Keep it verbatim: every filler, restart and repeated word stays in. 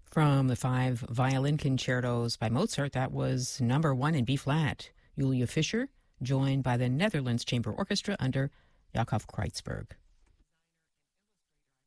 From the five violin concertos by Mozart, that was number one in B-flat. Julia Fischer, joined by the Netherlands Chamber Orchestra under Jakob Kreutzberg.